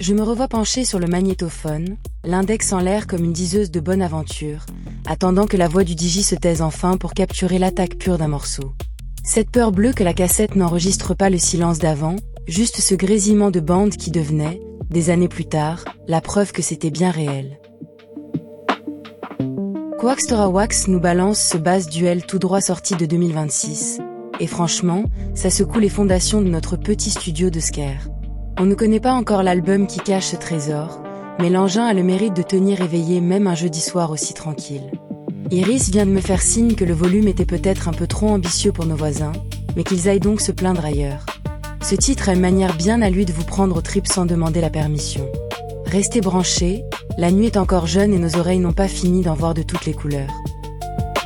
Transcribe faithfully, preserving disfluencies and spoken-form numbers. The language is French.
Je me revois penché sur le magnétophone, l'index en l'air comme une diseuse de bonne aventure, attendant que la voix du D J se taise enfin pour capturer l'attaque pure d'un morceau. Cette peur bleue que la cassette n'enregistre pas le silence d'avant, juste ce grésillement de bande qui devenait, des années plus tard, la preuve que c'était bien réel. Quaxtora Wax nous balance ce bass duel tout droit sorti de deux mille vingt-six, et franchement, ça secoue les fondations de notre petit studio de scare. On ne connaît pas encore l'album qui cache ce trésor, mais l'engin a le mérite de tenir éveillé même un jeudi soir aussi tranquille. Iris vient de me faire signe que le volume était peut-être un peu trop ambitieux pour nos voisins, mais qu'ils aillent donc se plaindre ailleurs. Ce titre a une manière bien à lui de vous prendre aux tripes sans demander la permission. Restez branchés, la nuit est encore jeune et nos oreilles n'ont pas fini d'en voir de toutes les couleurs.